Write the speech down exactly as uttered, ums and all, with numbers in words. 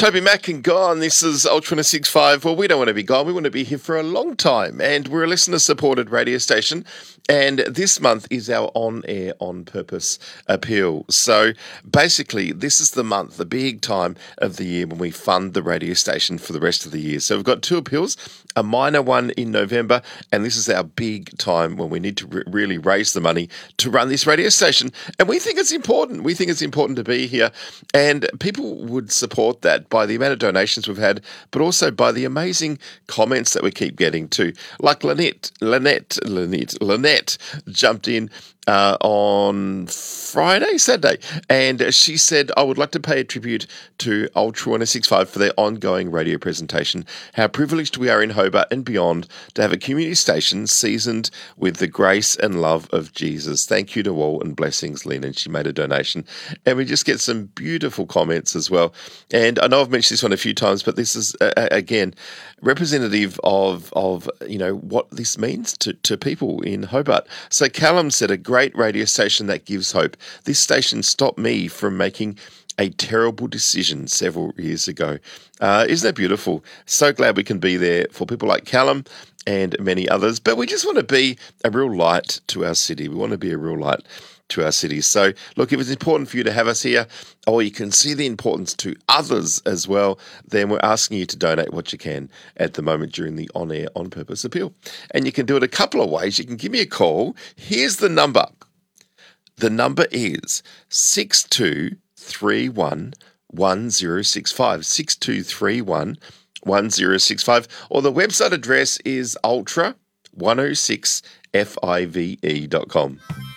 Toby Mack and Gone. This is Ultra one oh six point five. Well, we don't want to be gone. We want to be here for a long time. And we're a listener-supported radio station. And this month is our on-air, on-purpose appeal. So basically, this is the month, the big time of the year when we fund the radio station for the rest of the year. So we've got two appeals, a minor one in November, and this is our big time when we need to re- really raise the money to run this radio station. And we think it's important. We think it's important to be here. And people would support that by the amount of donations we've had, but also by the amazing comments that we keep getting too. Like Lynette, Lynette, Lynette, Lynette jumped in uh, on Friday, Saturday, and she said, I would like to pay a tribute to Ultra one oh six point five for their ongoing radio presentation. How privileged we are in Hobart and beyond to have a community station seasoned with the grace and love of Jesus. Thank you to all and blessings, Lynn. And she made a donation. And we just get some beautiful comments as well. And I know I've mentioned this one a few times, but this is, uh, again, representative of, of you know, what this means to, to people in Hobart. So Callum said, a great radio station that gives hope. This station stopped me from making a terrible decision several years ago. Uh, isn't that beautiful? So glad we can be there for people like Callum and many others. But we just want to be a real light to our city. We want to be a real light to our city. So, look, if it's important for you to have us here, or you can see the importance to others as well, then we're asking you to donate what you can at the moment during the on-air, on-purpose appeal. And you can do it a couple of ways. You can give me a call. Here's the number. The number is six two three one one zero six five, six two three one one zero six five, or the website address is ultra one oh six five dot com.